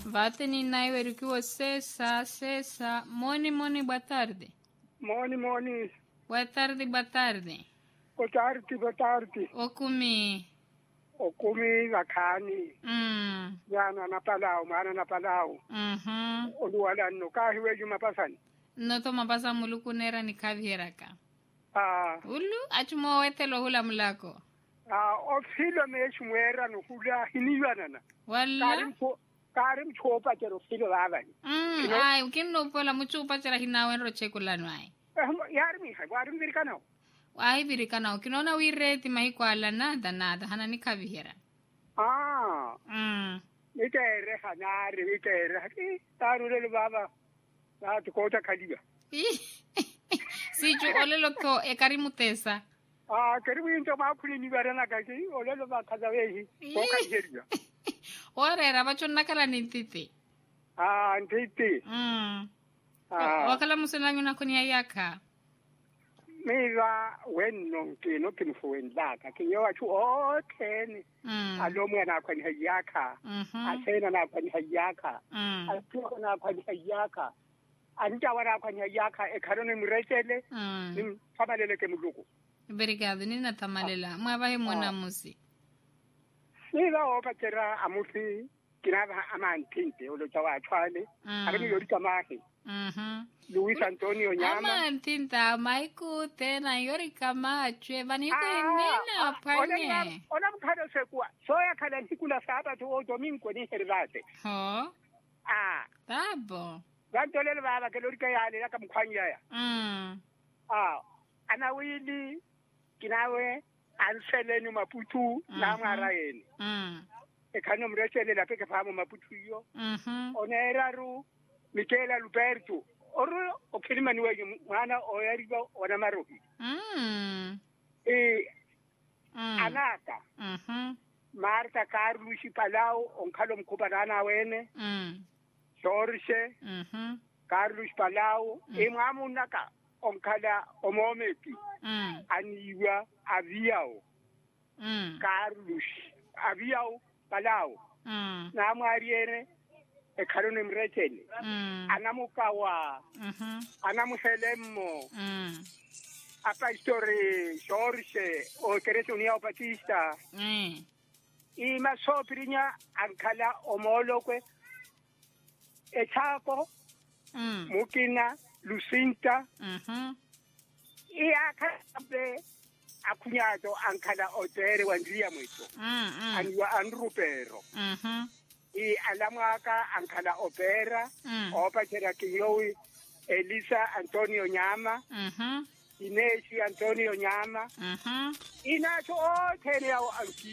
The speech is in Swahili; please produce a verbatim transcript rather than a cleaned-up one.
Vate ni naiwe rikiwa sesa, sesa. Moni, moni, boa tarde. Moni, moni. Boa tarde, boa tarde. Boa tarde, boa tarde. Okumi. Okumi zakhani. Mm. Yana na palau, mana na palau. Mhm. Oluwala no kahiwe juma pasani. Noto mapasa muluku nera ni kavieraka. Ah. Ulu, achumo wetelo hula mulako. Ah, ofilo me shumwera no hula hiniwana na. Wala. Karim po karim chopa kero filo baba. Mm, you know? Ay, ukino pola mucho upachara hinawe nro chekulano ay. Yarmi ha, warim virikana. Ay virikana, ukinaona wireti mahikwala nada nada, hana ni kavihera. Ah. Mm. Nitere hanare, nitere. Ki tarule baba. Na tukota kaliga. Siju olelo to e karimu tesa. Ah, karibu into makuli ni barana kaki, olelo ba kazawehi. Koka jerja. Ore rabachonna kala nintiti. Ah, ntiti. Mm. Ah. Wakala musenangu na kunia yaka. Mira wenno kino kimfu wendaka kinyowa chu otene. Mm. Alomu na kwani hayaka. Mhm. Asena na kwani hayaka. Mm. Atuko na kwani hayaka. Anja wana kwani hayaka e karone murechele. Mm. Nim famalele ke muluku. Obrigado, nina tamalela. Mwabahe mwana musi. Mira opatera amusi kinaba amantinte olo chawa chwale. Mm. Abeni yori kamahi. Mhm. Luis Antonio Nyama. Ama ntinta maiku tena yori kama chwe baniko inena apanye. Ona mkado sekwa. Soya kala nikula saba tu o domingo ni hervate. Ho? Ah. Tabo. Gantolele baba ke lori ka yale ka mkhwanya ya. Mm. Ah. Ana wili kinawe anseleni maputu na ngaraeni. Mm. E kano mrechele la peke famo maputu yo. Mhm. Oneraru Michela Luberto. Oro okilima ni wewe mwana oyariba ona marohi. Mm. Eh Mm. anata. Mhm. Marta Carlos Palau onkalo mkubanana wene. Mm. George Mhm. Carlos Palau Mm. e mwamunaka onkala omomeki. Mm. Aniwa aviao. Mm. Carlos aviao Palau. Mm. Na mwariene e karone mretele. Mm. Anamukawa. Mhm. Anamuselemo. Mm. A Pastore George o Teresa Unia Batista. Mm. I masoprinya ankala omolokwe. Echako. Mm. Mukina Lucinta. Mhm. I akabe akunyato ankala otere wandria mwito. Mm. Mm. Anwa anrupero. Mhm. I alamwaka ankala opera. Mm. Opa chera kiyowi Elisa Antonio Nyama. Mhm. Inesi Antonio Nyama. Mhm. Inacho o tene yao anki.